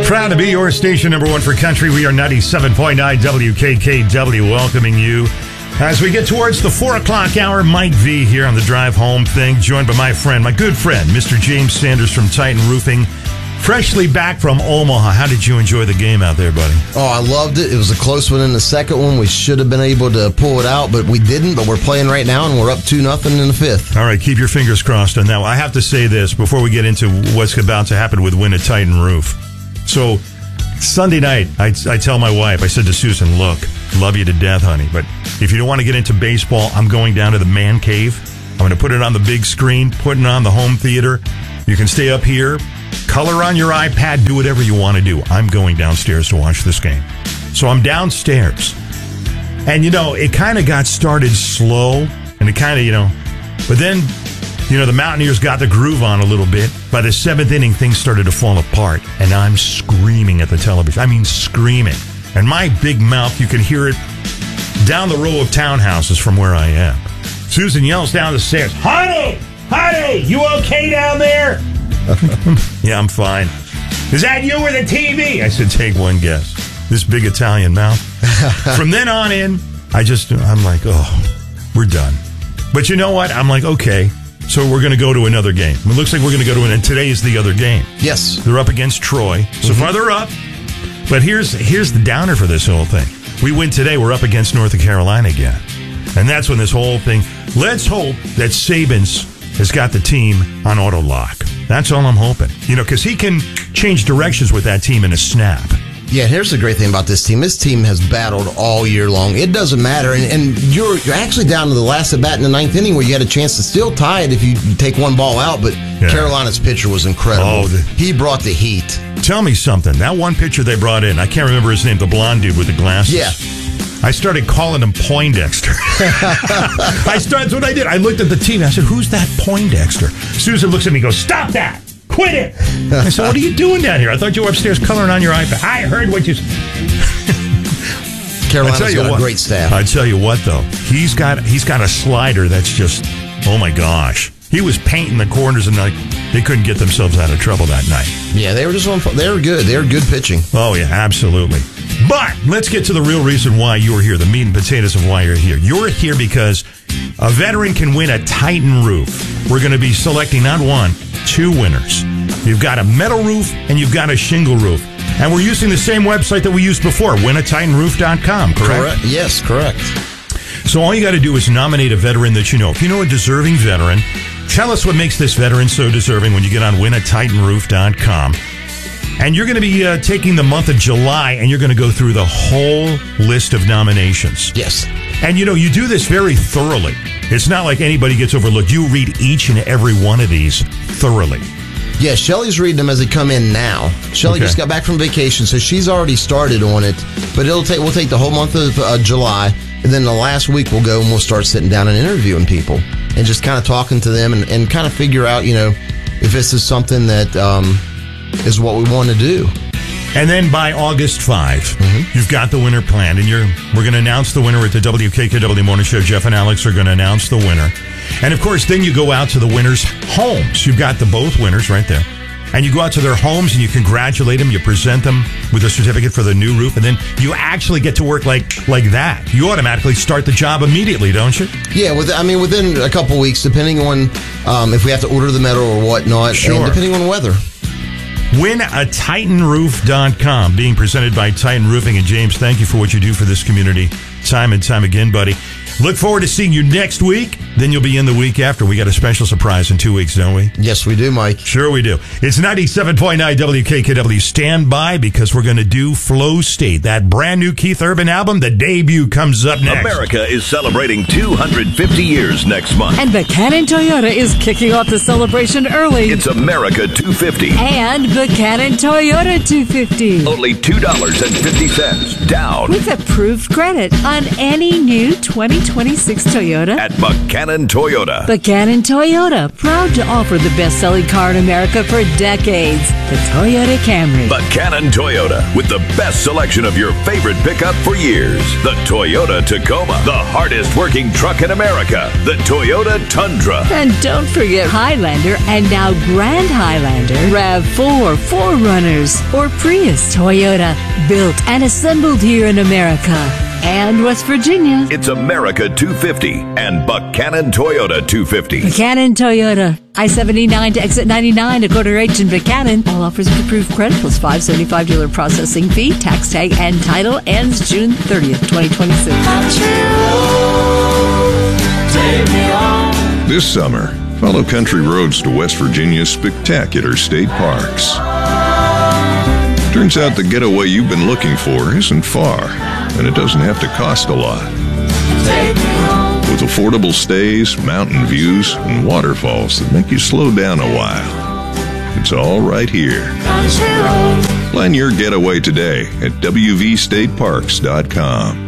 Proud to be your station number one for country. We are 97.9 WKKW, welcoming you as we get towards the 4 o'clock hour. Mike V here on the drive home thing, joined by my good friend, Mr. James Sanders from Titan Roofing, freshly back from Omaha. How did you enjoy the game out there, buddy? Oh, I loved it. It was a close one in the second one. We should have been able to pull it out, but we didn't. But we're playing right now, and we're up 2-0 in the fifth. All right, keep your fingers crossed on that. I have to say this before we get into what's about to happen with Win a Titan Roof. So Sunday night, I tell my wife, I said to Susan, look, love you to death, honey, but if you don't want to get into baseball, I'm going down to the man cave. I'm going to put it on the big screen, putting it on the home theater. You can stay up here, color on your iPad, do whatever you want to do. I'm going downstairs to watch this game. So I'm downstairs. And, it kind of got started slow, and it kind of, but then, the Mountaineers got the groove on a little bit. By the 7th inning, things started to fall apart, and I'm screaming at the television. I mean, screaming. And my big mouth, you can hear it down the row of townhouses from where I am. Susan yells down the stairs, Honey, you okay down there? Yeah, I'm fine. Is that you or the TV? I said, take one guess. This big Italian mouth. From then on in, I'm like, oh, we're done. But you know what? I'm like, okay. So we're going to go to another game. It looks like we're going to go to and today is the other game. Yes. They're up against Troy. So far they're up. But here's the downer for this whole thing. We win today, we're up against North Carolina again. And that's when this whole thing, let's hope that Saban's has got the team on auto lock. That's all I'm hoping. Because he can change directions with that team in a snap. Yeah, here's the great thing about this team. This team has battled all year long. It doesn't matter. And you're actually down to the last at bat in the 9th inning where you had a chance to still tie it if you take one ball out. But yeah. Carolina's pitcher was incredible. He brought the heat. Tell me something. That one pitcher they brought in, I can't remember his name, the blonde dude with the glasses. Yeah. I started calling him Poindexter. That's what I did. I looked at the team. I said, who's that Poindexter? Susan looks at me and goes, stop that. Quit it. I said, what are you doing down here? I thought you were upstairs coloring on your iPad. I heard what you said. Carolina's got a great staff. I tell you what, though. He's got a slider that's just, oh, my gosh. He was painting the corners, and they couldn't get themselves out of trouble that night. Yeah, they were they were good. They were good pitching. Oh, yeah, absolutely. But let's get to the real reason why you're here, the meat and potatoes of why you're here. You're here because a veteran can win a Titan roof. We're going to be selecting not one, 2 winners. You've got a metal roof and you've got a shingle roof. And we're using the same website that we used before, winatitanroof.com, correct? Yes, correct. So all you got to do is nominate a veteran that you know. If you know a deserving veteran, tell us what makes this veteran so deserving when you get on winatitanroof.com. And you're going to be taking the month of July, and you're going to go through the whole list of nominations. Yes. And, you do this very thoroughly. It's not like anybody gets overlooked. You read each and every one of these thoroughly. Yeah, Shelly's reading them as they come in now. Shelly just got back from vacation, so she's already started on it. But we'll take the whole month of July, and then the last week we'll go and we'll start sitting down and interviewing people and just kind of talking to them and kind of figure out, if this is something that is what we want to do. And then by August 5, you've got the winner planned, and we're going to announce the winner at the WKKW Morning Show. Jeff and Alex are going to announce the winner. And, of course, then you go out to the winners' homes. You've got both winners right there. And you go out to their homes and you congratulate them. You present them with a certificate for the new roof. And then you actually get to work like that. You automatically start the job immediately, don't you? Yeah, within a couple weeks, depending on if we have to order the metal or whatnot. Sure. And depending on weather. WinATitanRoof.com, being presented by Titan Roofing. And James, thank you for what you do for this community time and time again, buddy. Look forward to seeing you next week. Then you'll be in the week after. We got a special surprise in 2 weeks, don't we? Yes, we do, Mike. Sure we do. It's 97.9 WKKW. Stand by because we're going to do Flow State, that brand new Keith Urban album. The debut comes up next. America is celebrating 250 years next month. And Buchanan Toyota is kicking off the celebration early. It's America 250. And Buchanan Toyota 250. Only $2.50 down. With approved credit on any new 2026 Toyota. At Buchanan Buchanan Toyota. Buchanan Toyota, proud to offer the best-selling car in America for decades, the Toyota Camry. Buchanan Toyota, with the best selection of your favorite pickup for years. The Toyota Tacoma, the hardest working truck in America. The Toyota Tundra. And don't forget Highlander and now Grand Highlander, RAV4, 4Runners, or Prius. Toyota, built and assembled here in America and West Virginia. It's America 250 and Buchanan Toyota 250. Buchanan Toyota, I-79 to exit 99 to Quarter H in Buchanan. All offers with approved credit plus $575 dealer processing fee, tax tag, and title ends June 30th, 2026. This summer, follow country roads to West Virginia's spectacular state parks. Turns out the getaway you've been looking for isn't far, and it doesn't have to cost a lot. With affordable stays, mountain views, and waterfalls that make you slow down a while. It's all right here. Plan your getaway today at wvstateparks.com.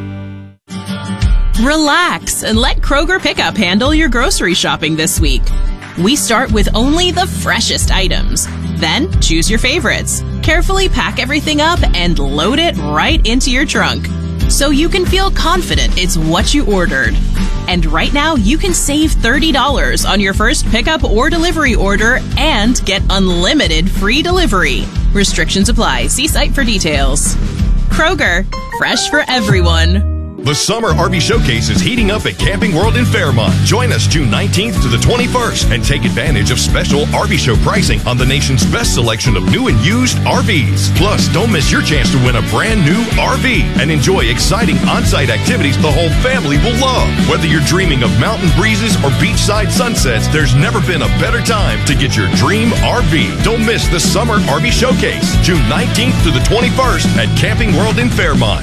Relax and let Kroger Pickup handle your grocery shopping this week. We start with only the freshest items. Then choose your favorites. Carefully pack everything up and load it right into your trunk, so you can feel confident it's what you ordered. And right now, you can save $30 on your first pickup or delivery order and get unlimited free delivery. Restrictions apply. See site for details. Kroger, fresh for everyone. The Summer RV Showcase is heating up at Camping World in Fairmont. Join us June 19th to the 21st and take advantage of special RV show pricing on the nation's best selection of new and used RVs. Plus, don't miss your chance to win a brand new RV and enjoy exciting on-site activities the whole family will love. Whether you're dreaming of mountain breezes or beachside sunsets, there's never been a better time to get your dream RV. Don't miss the Summer RV Showcase, June 19th to the 21st at Camping World in Fairmont.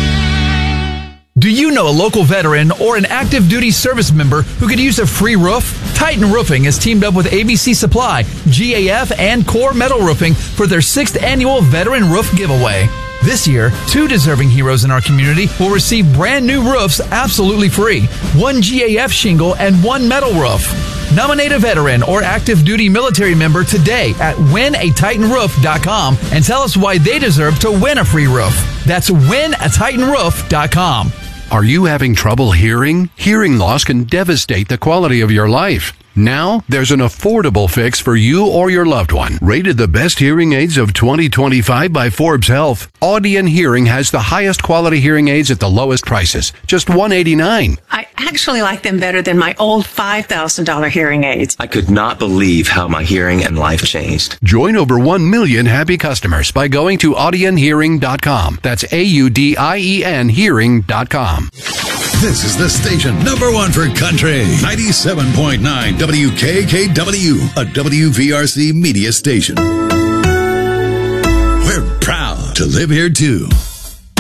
Do you know a local veteran or an active duty service member who could use a free roof? Titan Roofing has teamed up with ABC Supply, GAF, and Core Metal Roofing for their 6th annual Veteran Roof Giveaway. This year, 2 deserving heroes in our community will receive brand new roofs absolutely free, 1 GAF shingle and 1 metal roof. Nominate a veteran or active duty military member today at winatitanroof.com and tell us why they deserve to win a free roof. That's winatitanroof.com. Are you having trouble hearing? Hearing loss can devastate the quality of your life. Now, there's an affordable fix for you or your loved one. Rated the best hearing aids of 2025 by Forbes Health, Audion Hearing has the highest quality hearing aids at the lowest prices, just $189. I actually like them better than my old $5,000 hearing aids. I could not believe how my hearing and life changed. Join over 1 million happy customers by going to audionhearing.com. That's AUDIEN hearing.com. This is the station #1 for country. 97.9 WKKW, a WVRC media station. We're proud to live here too.